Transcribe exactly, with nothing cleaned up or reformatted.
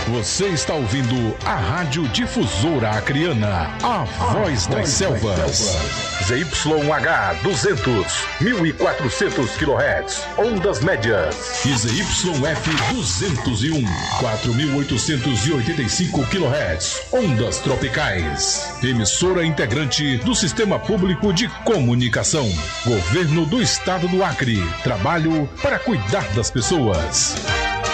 Você está ouvindo a Rádio Difusora Acreana, a, a voz, das, voz selvas. das selvas. Z Y H duzentos, mil e quatrocentos quilohertz, ondas médias. E Z Y F duzentos e um, quatro mil oitocentos e oitenta e cinco quilohertz, ondas tropicais. Emissora integrante do Sistema Público de Comunicação. Governo do Estado do Acre. Trabalho para cuidar das pessoas.